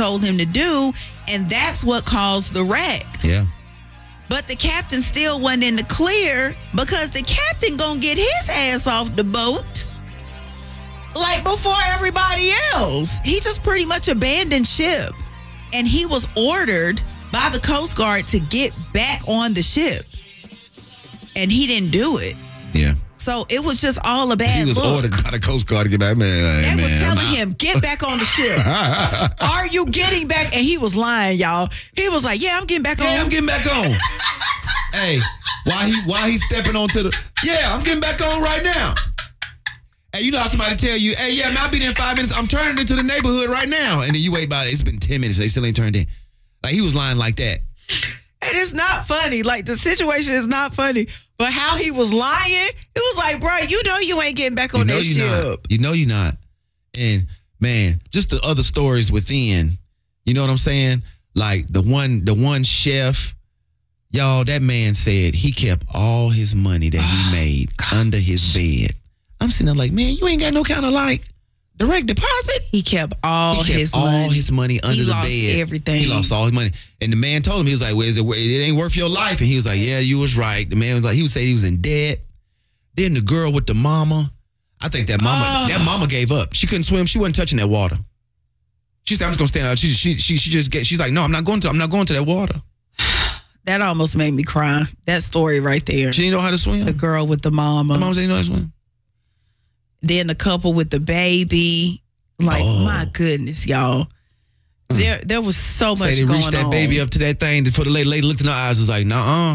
told him to do, and that's what caused the wreck. Yeah. But the captain still wasn't in the clear because the captain gonna get his ass off the boat like before everybody else. He just pretty much abandoned ship, and he was ordered by the Coast Guard to get back on the ship, and he didn't do it. Yeah. So it was just all a bad He was look. ordered by the Coast Guard to get back. They was telling him, get back on the ship. Are you getting back? And he was lying, y'all. He was like, yeah, I'm getting back on. Yeah, I'm getting back on. Hey, why he stepping onto the... Yeah, I'm getting back on right now. Hey, you know how somebody tell you, hey, yeah, man, I'll be there in 5 minutes. I'm turning into the neighborhood right now. And then you wait about it. It's been 10 minutes. They still ain't turned in. Like, he was lying like that. And it's not funny. Like, the situation is not funny. But how he was lying, it was like, bro, you know you ain't getting back on that ship. You know you're not. And, man, just the other stories within, you know what I'm saying? Like, the one chef, y'all, that man said he kept all his money that he made under his bed. I'm sitting there like, man, you ain't got no kind of, like, direct deposit. He kept all his money under the bed. He lost everything. He lost all his money. And the man told him, he was like, well, it ain't worth your life. And he was like, yeah, you was right. The man was like, he would say he was in debt. Then the girl with the mama, I think that mama gave up. She couldn't swim. She wasn't touching that water. She said, I'm just gonna stand out. She's like, no, I'm not going to that water. That almost made me cry. That story right there. She didn't know how to swim. The girl with the mama. The mama didn't know how to swim. Then the couple with the baby. Like, my goodness, y'all. There was so much going on. They reached that baby up to that thing before the lady looked in her eyes, was like, nuh-uh.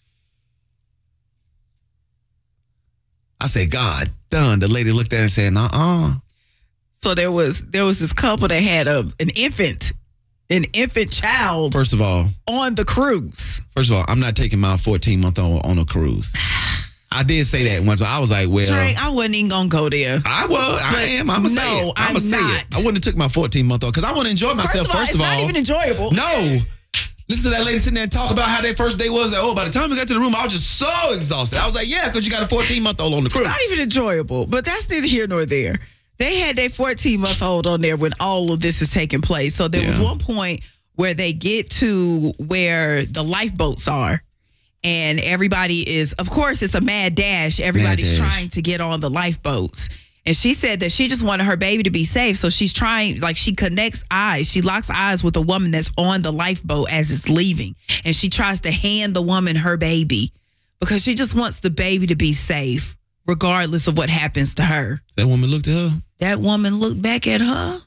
I said, God done. The lady looked at it and said, nuh-uh. So there was this couple that had an infant child. First of all, on the cruise. First of all, I'm not taking my 14-month-old on a cruise. I did say that once, but I was like, well, Drake, I wasn't even gonna go there. I am. I'm gonna say it. I'm gonna say it. I wouldn't have took my 14-month-old because I want to enjoy myself. First of all, it's not even enjoyable. No. Listen to that lady sitting there and talk about how their first day was. By the time we got to the room, I was just so exhausted. I was like, yeah, because you got a 14-month-old on the cruise. It's not even enjoyable, but that's neither here nor there. They had their 14-month-old on there when all of this is taking place. So there was one point where they get to where the lifeboats are. And everybody is, of course, it's a mad dash. Everybody's trying to get on the lifeboats. And she said that she just wanted her baby to be safe. So she's trying, like, she connects eyes. She locks eyes with a woman that's on the lifeboat as it's leaving. And she tries to hand the woman her baby because she just wants the baby to be safe, regardless of what happens to her. That woman looked at her? That woman looked back at her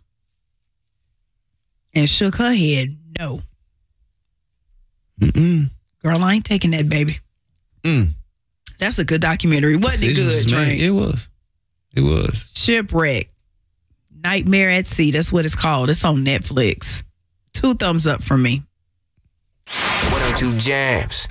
and shook her head, no. Girl, I ain't taking that baby. That's a good documentary. Wasn't it good, Drake? It was. It was. Shipwreck. Nightmare at Sea. That's what it's called. It's on Netflix. 2 thumbs up from me. 102 Jams.